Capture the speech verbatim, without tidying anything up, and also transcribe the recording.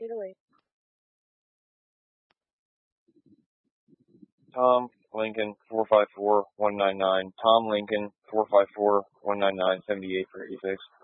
eight oh eight. Tom Lincoln, four five four, one nine nine. Tom Lincoln, four five four, one nine nine, seventy-eight for eighty-six.